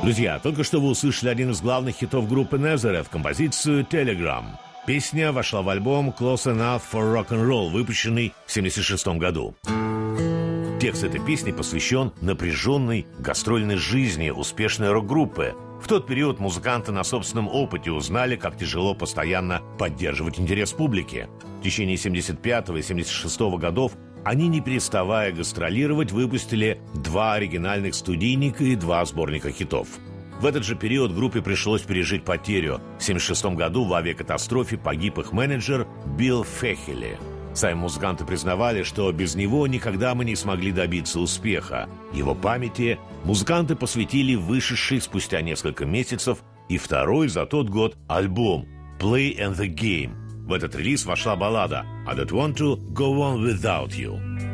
Друзья, только что вы услышали один из главных хитов группы Nazareth, композицию «Telegram». Песня вошла в альбом «Close Enough for Rock and Roll», выпущенный в 1976 году. Текст этой песни посвящен напряженной гастрольной жизни успешной рок-группы. В тот период музыканты на собственном опыте узнали, как тяжело постоянно поддерживать интерес публики. В течение 1975 и 1976 годов они, не переставая гастролировать, выпустили 2 оригинальных студийника и 2 сборника хитов. В этот же период группе пришлось пережить потерю. В 1976 году в авиакатастрофе погиб их менеджер Билл Фехели. Сами музыканты признавали, что без него никогда мы не смогли добиться успеха. Его памяти музыканты посвятили вышедший спустя несколько месяцев и второй за тот год альбом «Play and the Game». В этот релиз вошла баллада «I don't want to go on without you».